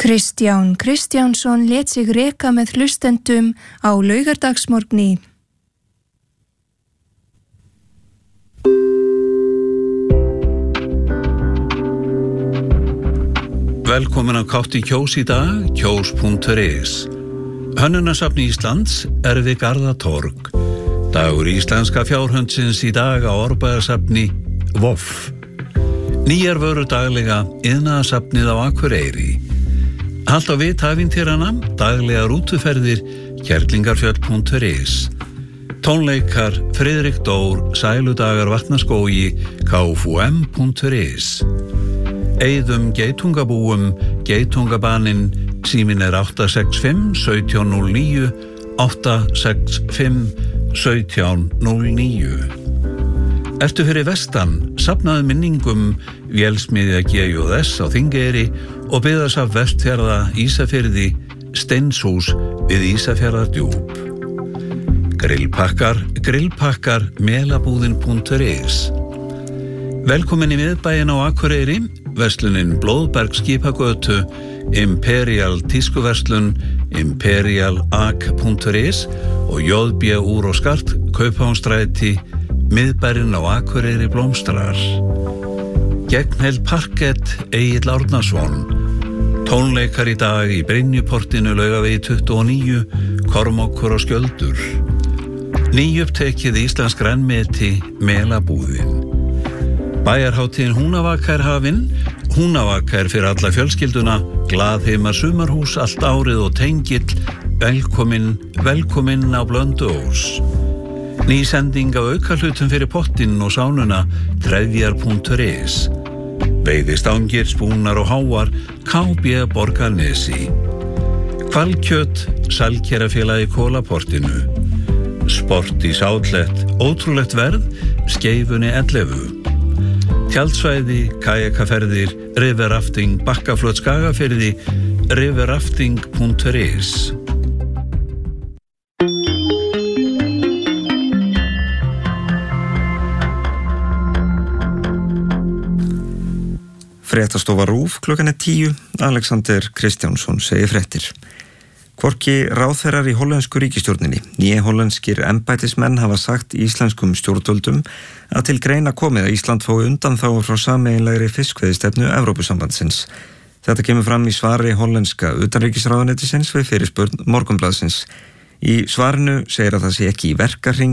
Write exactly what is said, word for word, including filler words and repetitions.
Kristján Kristjánsson lét sig reka með hlustendum á laugardagsmorgni. Velkomin á Kátt í Kjós í dag, kjós punktur is. Hönnunasafni Íslands er við Garðatorg. Dagur íslenska fjárhundsins í dag á Árbæjarsafni V O F. Nýjar vörur daglega iðnaðarsafnið á Akureyri. Halt á vit ævintýranna, daglega rútuferðir, kerlingarfjöll punktur is. Tónleikar Friðrik Dór, sæludagar Vatnaskógi, k f u m punktur is. Eyðum geitungabúum, geitungabaninn, síminn er átta sex fimm, sautján núll níu, átta sex fimm, sautján núll níu. Ertu fyrir vestan, safnaðu minningum Vélsmiðja G J S á Þingeyri og byggðasafn Vestfjarða Ísafirði, Steinshús við Ísafjarðardjúp. Grillpakkar, grillpakkar, melabúðin punktur is. Velkomin í miðbæinn á Akureyri, verslunin Blóðberg skipagötu, Imperial tískuverslun, imperialag punktur is og J B Úr og Skart, Kauphánsstræti, miðbærinn á Akureyri blómstrar. Gegnheld parkett, Egill Árnason. Tónleikar í dag í Brynjuportinu, Laugavegi tuttugu og níu, Kormákur og Skjöldur. Nýjupptekið íslensk grænmeti, melabúðin. Bæjarhátíðin Húnavaka er hafin. Húnavaka er fyrir alla fjölskylduna, glaðheimar sumarhús allt árið og tengill, velkomin, velkomin á Blönduós. Ný sending af aukahlutum fyrir pottinn og sánuna, trefjar punktur is. Veiðistangir, spúnar og háar, K B Borgarnesi. Hvalkjöt, Salkerafélagi Kólaportinu. Sport í Sállett, ótrúlegt verð, Skeifunni ellefu. Tjaldsvæði, kajakaferðir, riverrafting, Bakkaflöt Skagafirði, riverrafting punktur is. Fréttastofa RÚV klukkan er tíu, Alexander Kristjánsson segir fréttir. Hvorki ráðherrar í hollensku ríkisstjórninni, nýja hollenskir embættismenn hafa sagt íslenskum stjórnvöldum að til greina komið að Ísland fái undanþágu frá sameiginlegri fiskveiðistefnu Evrópusambandsins. Þetta kemur fram í svari hollenska utanríkisráðuneytisins við fyrirspurn Morgunblaðsins. Í svarinu segir að það sé ekki í verkahring